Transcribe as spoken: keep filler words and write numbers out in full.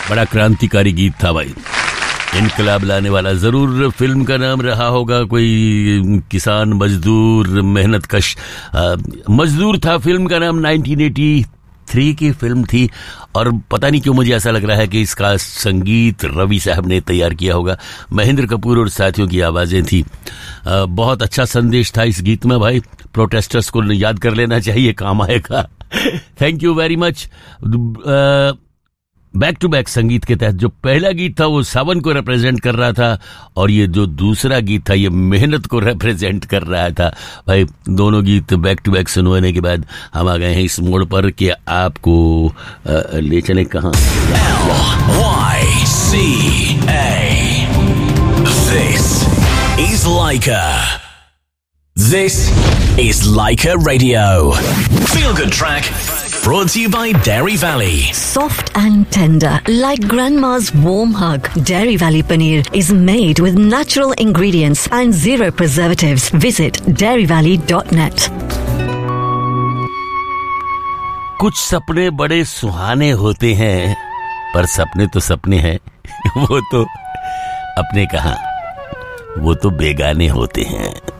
बड़ा क्रांतिकारी गीत था भाई, इनकलाब लाने वाला। जरूर फिल्म का नाम रहा होगा कोई किसान मजदूर मेहनत कश मजदूर था। फिल्म का नाम नाइनटीन एटी थ्री की फिल्म थी और पता नहीं क्यों मुझे ऐसा लग रहा है कि इसका संगीत रवि साहब ने तैयार किया होगा। महेंद्र कपूर और साथियों की आवाजें थी। आ, बहुत अच्छा संदेश था इस गीत में भाई। प्रोटेस्टर्स को याद कर लेना चाहिए, काम आएगा। Thank you very much. Back to back संगीत के तहत जो पहला गीत था वो सावन को रिप्रेजेंट कर रहा था और ये जो दूसरा गीत था ये मेहनत को रिप्रेजेंट कर रहा था भाई। दोनों गीत बैक टू बैक सुनवाने के बाद हम आ गए हैं इस मोड़ पर कि आपको आ, ले चले कहाँ। This is Laika. This is Laika Radio. Feel good track. Brought to you by Dairy Valley. Soft and tender, like grandma's warm hug. Dairy Valley paneer is made with natural ingredients and zero preservatives. Visit dairy valley dot net. कुछ सपने बड़े सुहाने होते हैं, पर सपने तो सपने हैं, वो तो अपने कहाँ, वो तो बेगाने होते हैं।